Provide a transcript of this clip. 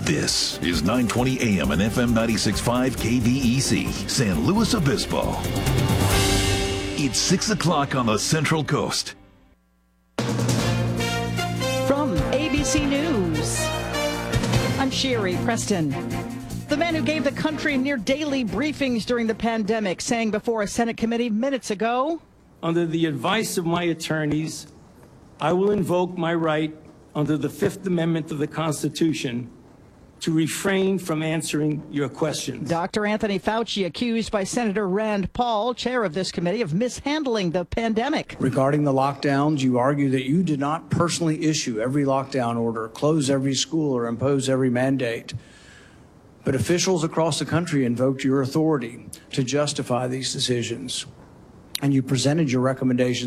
This is 920 AM and FM 96.5 KVEC, San Luis Obispo. It's 6 o'clock on the Central Coast. From ABC News, I'm Sherry Preston. The man who gave the country near daily briefings during the pandemic, saying before a Senate committee minutes ago, under the advice of my attorneys, I will invoke my right under the Fifth Amendment of the Constitution to refrain from answering your questions. Dr. Anthony Fauci accused by Senator Rand Paul, chair of this committee, of mishandling the pandemic. Regarding the lockdowns, you argue that you did not personally issue every lockdown order, close every school, or impose every mandate. But officials across the country invoked your authority to justify these decisions, and you presented your recommendations